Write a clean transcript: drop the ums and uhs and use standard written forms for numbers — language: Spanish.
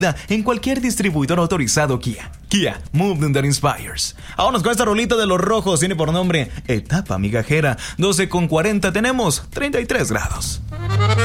en cualquier distribuidor autorizado Kia. Kia, movement that inspires. Vámonos con esta rolita de Los Rojos. Tiene por nombre Etapa Migajera. 12:40, tenemos 33 grados.